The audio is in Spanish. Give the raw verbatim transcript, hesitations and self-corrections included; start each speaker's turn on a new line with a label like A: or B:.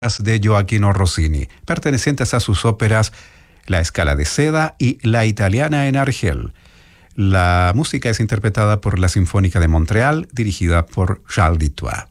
A: de Gioachino Rossini, pertenecientes a sus óperas La Escala de Seda y La Italiana en Argel. La música es interpretada por la Sinfónica de Montreal, dirigida por Charles Dutoit.